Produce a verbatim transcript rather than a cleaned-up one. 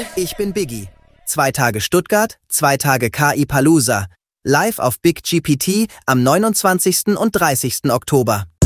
Ich bin Biggie. Zwei Tage Stuttgart, zwei Tage K I Palooza. Live auf Big G P T am neunundzwanzigsten und dreißigsten Oktober.